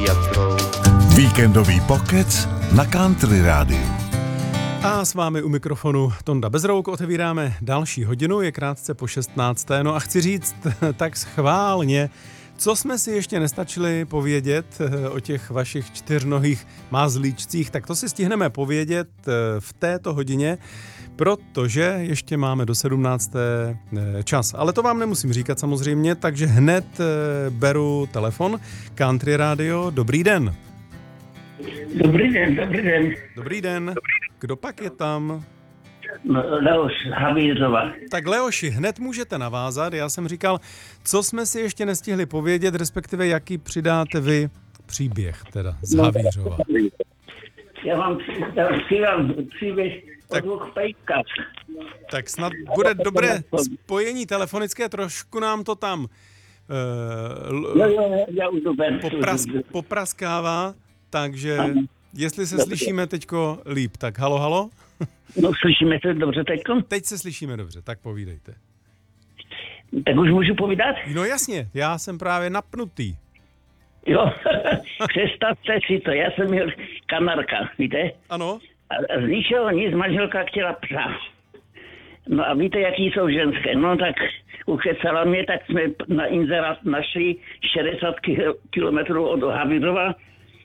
jatrou. Víkendový pokec na Country Rádiu. A s vámi u mikrofonu Tonda Bezrouk otevíráme další hodinu, je krátce po 16. No a chci říct tak schválně, co jsme si ještě nestačili povědět o těch vašich čtyřnohých mázlíčcích, tak to si stihneme povědět v této hodině, protože ještě máme do 17. čas. Ale to vám nemusím říkat samozřejmě, takže hned beru telefon. Country Radio, dobrý den. Dobrý den. Dobrý den. Kdo pak je tam? Leoš Havířova. Tak Leoši, hned můžete navázat. Já jsem říkal, co jsme si ještě nestihli povědět, respektive jaký přidáte vy příběh teda z Havířova. Já vám přidám příběh o dvou pejkách. Tak snad bude dobré spojení telefonické, trošku nám to tam popraskává, takže jestli se slyšíme teďko líp, tak halo? No, slyšíme se dobře teďko? Teď se slyšíme dobře, tak povídejte. Tak už můžu povídat? No jasně, já jsem právě napnutý. Jo, představte si to, já jsem měl kamarka, víte? Ano. A z ničeho nic manželka chtěla psa. No a víte, jaký jsou ženské? No tak uchecala mě, tak jsme na inzerát našli 60 kilometrů od Havířova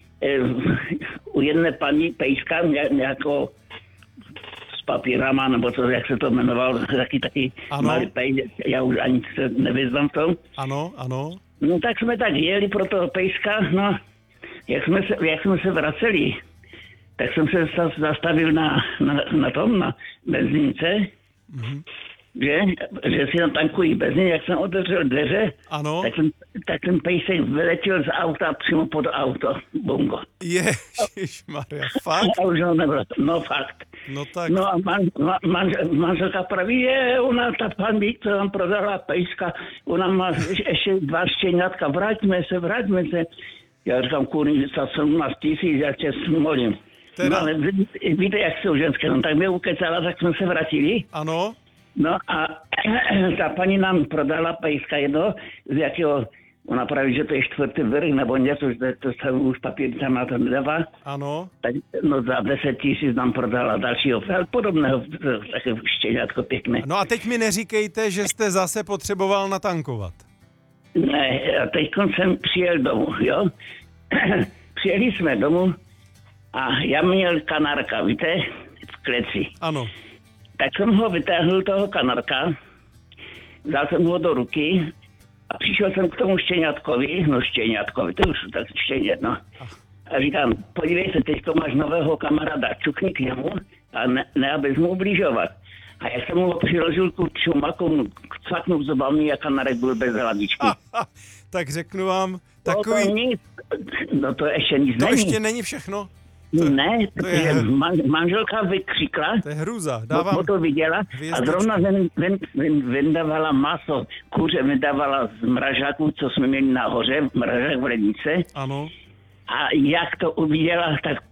u jedné paní pejska, nějakou s papírama, nebo co, jak se to jmenovalo, taky malý pejs, já už ani se nevyznám v tom. Ano. No tak jsme tak jeli pro toho pejska, no, jak jsme se vraceli, tak jsem se zastavil na benzínce, že si natankují benzín, jak jsem otevřel dveře, ano. Tak ten pejsek vyletěl z auta přímo pod auto, bongo. Ježišmarja, fakt? A už ho nebylo, no fakt. No tak. No a manželka praví, ona, ta paní, co nám prodala pejska, ona má ještě 2 štěňátka, vraťme se. Já říkám, kurní, za 17 000, já tě smolím. No ale víte, jak jsou ženské, no tak mě ukecala, tak jsme se vrátili. Ano. No a ta paní nám prodala pejska jedno, z jakého, ona praví, že to je 4. vrch, nebo něco, že to se už papír tam na to nedává. Ano. Tak, no za 10 000 nám prodala dalšího, podobného, takové štěňátko pěkné. No a teď mi neříkejte, že jste zase potřeboval natankovat. Ne, a teď jsem přijel domů, jo. Přijeli jsme domů a já měl kanárka, víte, v kleci. Ano. Tak jsem ho vytáhl, toho kanárka, vzal jsem ho do ruky a přišel jsem k tomu štěňátkovi, to už tak štěňat, no. A říkám, podívej se, teďko máš nového kamaráda, čukni k němu a ne abys mu ubližovat. A jak jsem mu přiložil tu čumaku, cvaknul zubami a kanárek byl bez hladičky. Tak řeknu vám, takový... No to ještě nic to není. ještě není všechno? Ne, protože manželka vykřikla, to je hrůza, bo to viděla a zrovna vendávala maso, kuře vendávala z mražáku, co jsme měli nahoře, mražák v lednice. Ano. A jak to uviděla, tak